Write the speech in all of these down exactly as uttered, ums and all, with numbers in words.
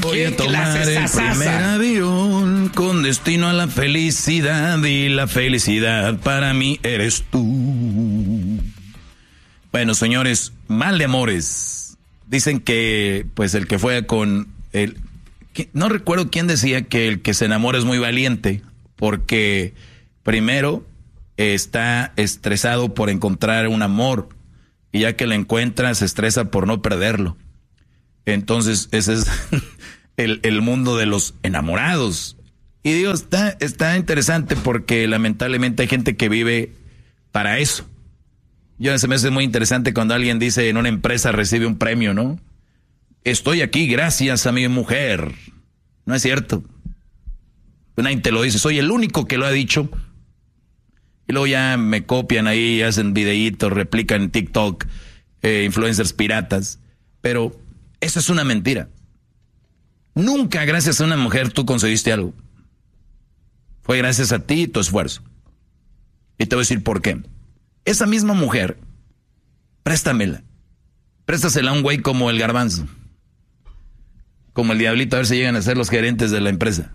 voy a tomar el primer avión con destino a la felicidad y la felicidad para mí eres tú. Bueno, señores, mal de amores. Dicen que, pues, el que fue con el... Que, no recuerdo quién decía que el que se enamora es muy valiente, porque primero está estresado por encontrar un amor, y ya que lo encuentra, se estresa por no perderlo. Entonces, ese es el, el mundo de los enamorados. Y digo, está, está interesante porque lamentablemente hay gente que vive para eso. Yo se me hace muy interesante cuando alguien dice en una empresa recibe un premio, ¿no? Estoy aquí gracias a mi mujer. No es cierto. Nadie te lo dice, soy el único que lo ha dicho. Y luego ya me copian ahí, hacen videitos, replican en TikTok, eh, influencers piratas. Pero eso es una mentira. Nunca gracias a una mujer tú conseguiste algo. Fue gracias a ti y tu esfuerzo. Y te voy a decir por qué. Esa misma mujer, préstamela. Préstasela a un güey como el Garbanzo. Como el Diablito, a ver si llegan a ser los gerentes de la empresa.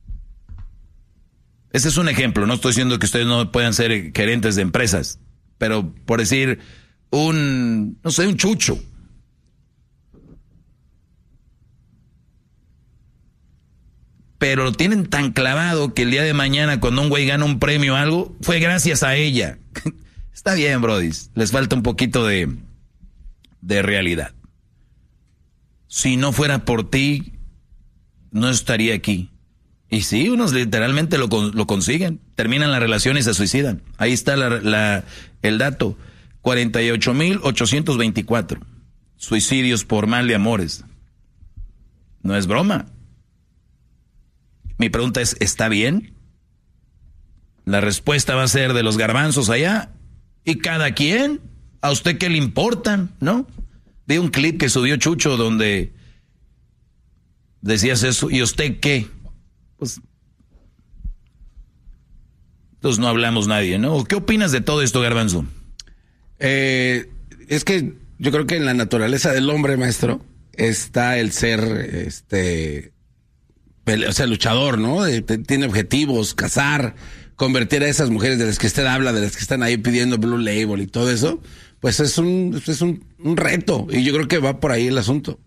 Ese es un ejemplo. No estoy diciendo que ustedes no puedan ser gerentes de empresas. Pero por decir, un, no sé, un chucho. Pero lo tienen tan clavado que el día de mañana cuando un güey gana un premio o algo, fue gracias a ella. Está bien, brodis. Les falta un poquito de, de realidad. Si no fuera por ti, no estaría aquí. Y sí, unos literalmente lo, lo consiguen. Terminan la relación y se suicidan. Ahí está la, la, el dato. cuarenta y ocho mil ochocientos veinticuatro suicidios por mal de amores. No es broma. Mi pregunta es, ¿está bien? La respuesta va a ser de los garbanzos allá. Y cada quien, ¿a usted qué le importan? ¿No? Vi un clip que subió Chucho donde decías eso. ¿Y usted qué? Pues, entonces no hablamos nadie, ¿no? ¿Qué opinas de todo esto, Garbanzo? Eh, es que yo creo que en la naturaleza del hombre, maestro, está el ser, este... o sea, luchador, ¿no? Tiene objetivos, cazar, convertir a esas mujeres de las que usted habla, de las que están ahí pidiendo Blue Label y todo eso, pues es un, es un, un reto. Y yo creo que va por ahí el asunto.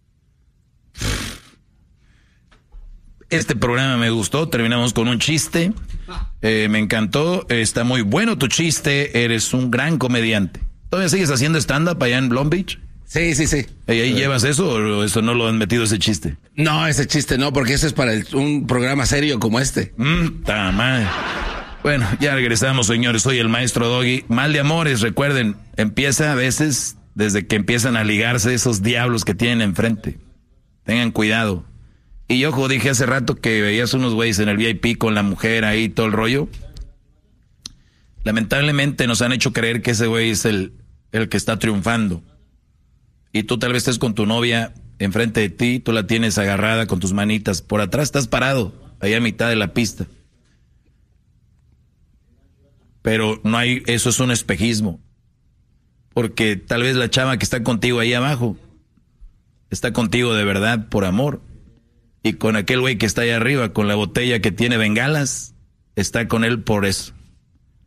Este programa me gustó, terminamos con un chiste. Eh, me encantó, está muy bueno tu chiste, eres un gran comediante. ¿Todavía sigues haciendo stand-up allá en Long Beach? Sí, sí, sí. ¿Y ahí llevas eso o eso no lo han metido ese chiste? No, ese chiste no, porque eso es para el, un programa serio como este. Mmm, ta madre. Bueno, ya regresamos, señores. Soy el maestro Doggy. Mal de amores, recuerden, empieza a veces desde que empiezan a ligarse esos diablos que tienen enfrente. Tengan cuidado. Y yo, ojo, dije hace rato que veías unos güeyes en el V I P con la mujer ahí, todo el rollo. Lamentablemente nos han hecho creer que ese güey es el, el que está triunfando. Y tú tal vez estés con tu novia enfrente de ti, tú la tienes agarrada con tus manitas. Por atrás estás parado, ahí a mitad de la pista. Pero no hay, eso es un espejismo. Porque tal vez la chava que está contigo ahí abajo está contigo de verdad por amor. Y con aquel güey que está ahí arriba, con la botella que tiene bengalas, está con él por eso.